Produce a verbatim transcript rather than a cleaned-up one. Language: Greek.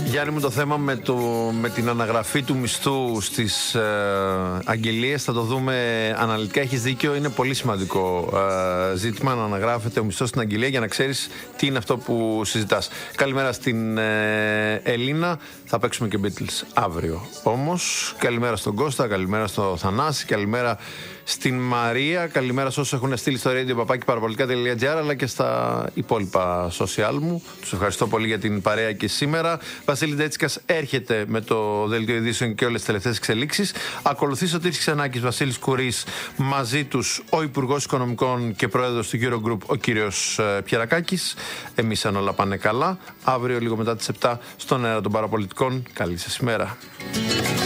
Γιάννη μου, το θέμα με, το, με την αναγραφή του μισθού στις ε, αγγελίες θα το δούμε αναλυτικά. Έχεις δίκιο, είναι πολύ σημαντικό ε, ζήτημα να αναγράφεται ο μισθός στην αγγελία για να ξέρεις τι είναι αυτό που συζητάς. Καλημέρα στην ε, Ελίνα, θα παίξουμε και Beatles αύριο. Όμως, καλημέρα στον Κώστα, καλημέρα στο Θανάση, καλημέρα στην Μαρία, καλημέρα σε όσους έχουν στείλει στο radio παπάκι παραπολιτικά τελεία τζι άρ αλλά και στα υπόλοιπα social μου. Τους ευχαριστώ πολύ για την παρέα και σήμερα. Βασίλη Ντέτσικας έρχεται με το δελτίο ειδήσεων και όλες τις τελευταίες εξελίξεις. Ακολουθεί Σωτήρης Ξενάκης, Βασίλης Κουρής, μαζί τους ο Υπουργός Οικονομικών και Πρόεδρος του Eurogroup, ο κύριος Πιερακάκης. Εμείς αν όλα πάνε καλά, αύριο λίγο μετά τις επτά στον αέρα των παραπολιτικών. Καλή σας ημέρα.